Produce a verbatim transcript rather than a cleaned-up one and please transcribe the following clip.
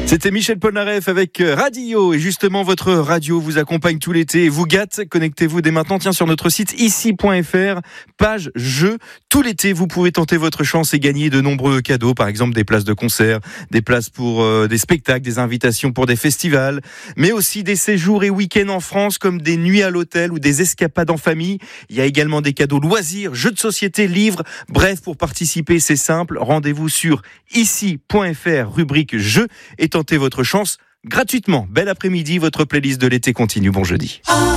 C'était Michel Polnareff avec Radio, et justement votre radio vous accompagne tout l'été et vous gâte. Connectez-vous dès maintenant, tiens, sur notre site ici point f r, page jeux. Tout l'été, vous pouvez tenter votre chance et gagner de nombreux cadeaux, par exemple des places de concert, des places pour euh, des spectacles, des invitations pour des festivals, mais aussi des séjours et week-ends en France comme des nuits à l'hôtel ou des escapades en famille. Il y a également des cadeaux loisirs, jeux de société, livres. Bref, pour participer, c'est simple. Rendez-vous sur ici point f r, rubrique jeux, et tentez votre chance gratuitement. Bel après-midi, votre playlist de l'été continue. Bon jeudi.